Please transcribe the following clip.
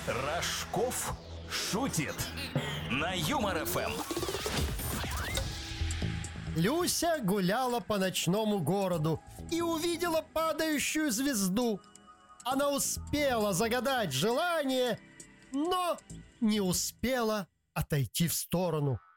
Рожков шутит на Юмор ФМ. Люся гуляла по ночному городу и увидела падающую звезду. Она успела загадать желание, но не успела отойти в сторону.